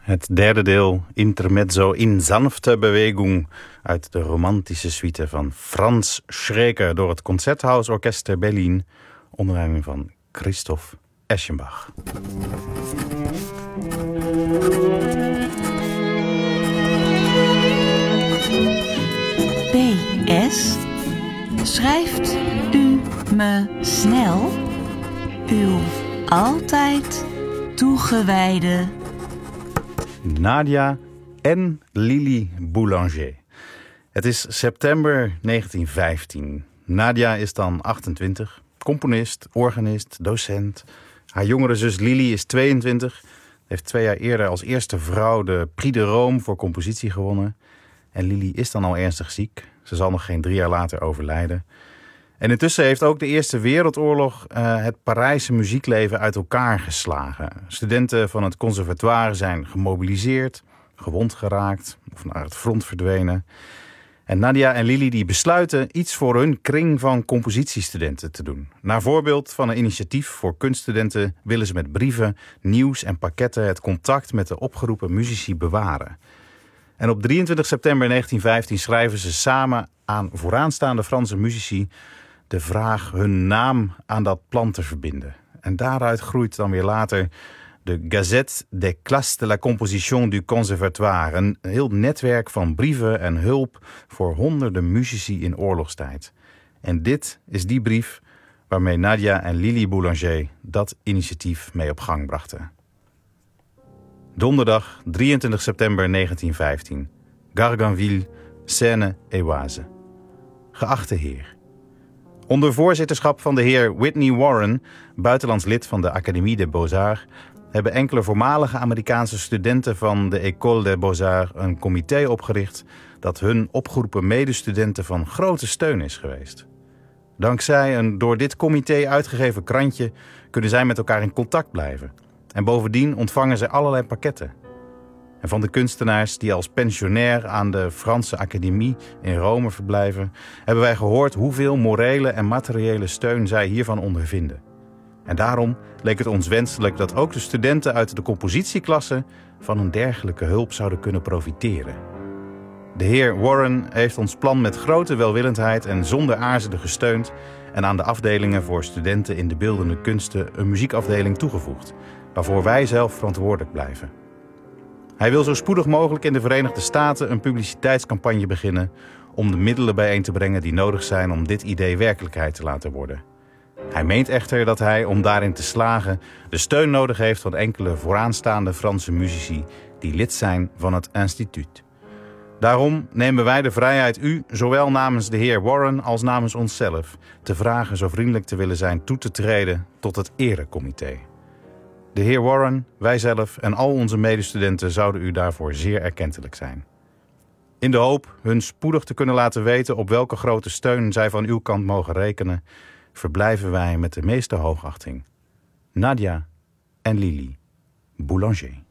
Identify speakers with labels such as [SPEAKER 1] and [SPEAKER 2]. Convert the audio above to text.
[SPEAKER 1] Het derde deel, Intermezzo in sanfte Bewegung, uit de romantische suite van Franz Schreker door het Concerthaus ter Berlin, onder leiding van Christoph Eschenbach.
[SPEAKER 2] PS. Schrijft u me snel uw altijd toegewijde
[SPEAKER 1] Nadia en Lili Boulanger. Het is september 1915. Nadia is dan 28, componist, organist, docent. Haar jongere zus Lili is 22, heeft 2 jaar eerder als eerste vrouw de Prix de Rome voor compositie gewonnen. En Lili is dan al ernstig ziek. Ze zal nog geen 3 jaar later overlijden. En intussen heeft ook de Eerste Wereldoorlog het Parijse muziekleven uit elkaar geslagen. Studenten van het conservatoire zijn gemobiliseerd, gewond geraakt of naar het front verdwenen. En Nadia en Lili die besluiten iets voor hun kring van compositiestudenten te doen. Naar voorbeeld van een initiatief voor kunststudenten willen ze met brieven, nieuws en pakketten het contact met de opgeroepen muzici bewaren. En op 23 september 1915 schrijven ze samen aan vooraanstaande Franse muzici de vraag hun naam aan dat plan te verbinden. En daaruit groeit dan weer later de Gazette des Classes de la Composition du Conservatoire. Een heel netwerk van brieven en hulp voor honderden muzici in oorlogstijd. En dit is die brief waarmee Nadia en Lili Boulanger dat initiatief mee op gang brachten. Donderdag 23 september 1915. Garganville, Seine-et-Oise. Geachte heer. Onder voorzitterschap van de heer Whitney Warren, buitenlands lid van de Académie des Beaux-Arts, hebben enkele voormalige Amerikaanse studenten van de École des Beaux-Arts een comité opgericht dat hun opgeroepen medestudenten van grote steun is geweest. Dankzij een door dit comité uitgegeven krantje kunnen zij met elkaar in contact blijven. En bovendien ontvangen ze allerlei pakketten. En van de kunstenaars die als pensionair aan de Franse Académie in Rome verblijven, hebben wij gehoord hoeveel morele en materiële steun zij hiervan ondervinden. En daarom leek het ons wenselijk dat ook de studenten uit de compositieklasse van een dergelijke hulp zouden kunnen profiteren. De heer Warren heeft ons plan met grote welwillendheid en zonder aarzelen gesteund en aan de afdelingen voor studenten in de beeldende kunsten een muziekafdeling toegevoegd, waarvoor wij zelf verantwoordelijk blijven. Hij wil zo spoedig mogelijk in de Verenigde Staten een publiciteitscampagne beginnen om de middelen bijeen te brengen die nodig zijn om dit idee werkelijkheid te laten worden. Hij meent echter dat hij, om daarin te slagen, de steun nodig heeft van enkele vooraanstaande Franse muzici die lid zijn van het instituut. Daarom nemen wij de vrijheid u, zowel namens de heer Warren als namens onszelf, te vragen zo vriendelijk te willen zijn toe te treden tot het erecomité. De heer Warren, wijzelf en al onze medestudenten zouden u daarvoor zeer erkentelijk zijn. In de hoop hun spoedig te kunnen laten weten op welke grote steun zij van uw kant mogen rekenen, verblijven wij met de meeste hoogachting. Nadia en Lili Boulanger.